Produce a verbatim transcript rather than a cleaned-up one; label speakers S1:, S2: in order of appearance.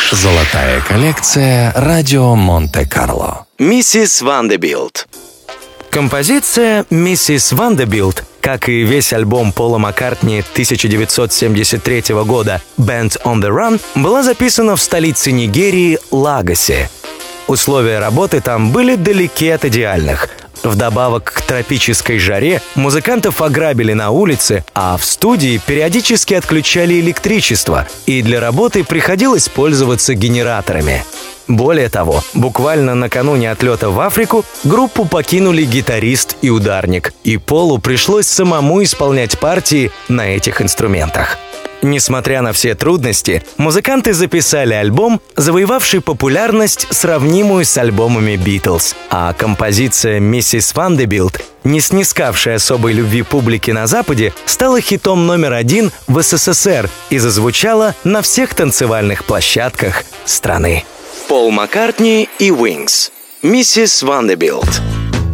S1: Золотая коллекция «Радио Монте-Карло».
S2: Миссис Вандербилт. Композиция «Миссис Вандербилт», как и весь альбом Пола Маккартни тысяча девятьсот семьдесят третьего года «Band on the Run», была записана в столице Нигерии Лагосе. Условия работы там были далеки от идеальных. Вдобавок к тропической жаре музыкантов ограбили на улице, а в студии периодически отключали электричество, и для работы приходилось пользоваться генераторами. Более того, буквально накануне отлета в Африку группу покинули гитарист и ударник, и Полу пришлось самому исполнять партии на этих инструментах. Несмотря на все трудности, музыканты записали альбом, завоевавший популярность, сравнимую с альбомами «Битлз», а композиция «Миссис Вандербилт», не снискавшая особой любви публики на Западе, стала хитом номер один в СССР и зазвучала на всех танцевальных площадках страны. Пол Маккартни и Wings. «Миссис Вандербилт».